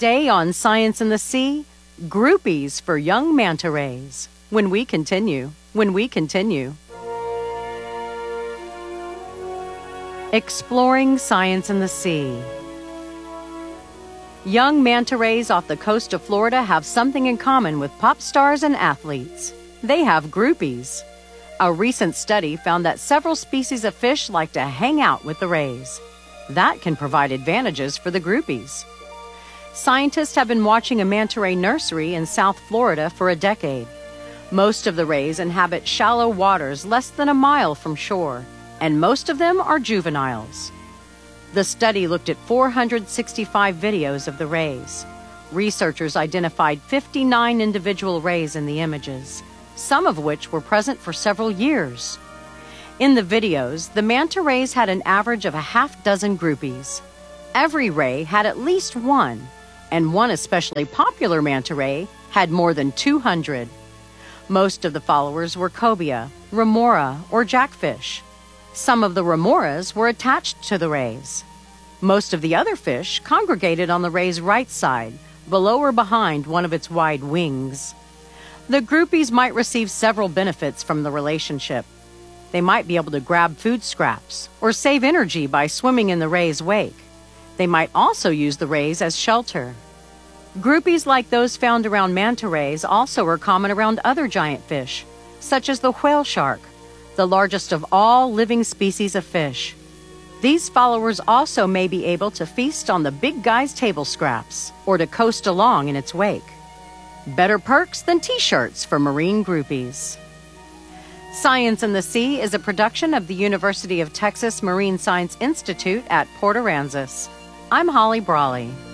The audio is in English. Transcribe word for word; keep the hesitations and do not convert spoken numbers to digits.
Today on Science in the Sea, groupies for young manta rays. When we continue, when we continue. Exploring science in the sea. Young manta rays off the coast of Florida have something in common with pop stars and athletes. They have groupies. A recent study found that several species of fish like to hang out with the rays. That can provide advantages for the groupies. Scientists have been watching a manta ray nursery in South Florida for a decade. Most of the rays inhabit shallow waters less than a mile from shore, and most of them are juveniles. The study looked at four hundred sixty-five videos of the rays. Researchers identified fifty-nine individual rays in the images, some of which were present for several years. In the videos, the manta rays had an average of a half dozen groupies. Every ray had at least one, and one especially popular manta ray had more than two hundred. Most of the followers were cobia, remora, or jackfish. Some of the remoras were attached to the rays. Most of the other fish congregated on the ray's right side, below or behind one of its wide wings. The groupies might receive several benefits from the relationship. They might be able to grab food scraps or save energy by swimming in the ray's wake. They might also use the rays as shelter. Groupies like those found around manta rays also are common around other giant fish, such as the whale shark, the largest of all living species of fish. These followers also may be able to feast on the big guy's table scraps or to coast along in its wake. Better perks than t-shirts for marine groupies. Science in the Sea is a production of the University of Texas Marine Science Institute at Port Aransas. I'm Holly Brawley.